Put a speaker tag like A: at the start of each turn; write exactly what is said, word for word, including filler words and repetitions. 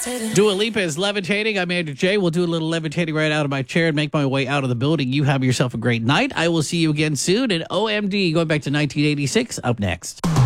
A: Dua Lipa is levitating. I'm Andrew J. We'll do a little levitating right out of my chair and make my way out of the building. You have yourself a great night. I will see you again soon. And O M D, going back to nineteen eighty-six, up next.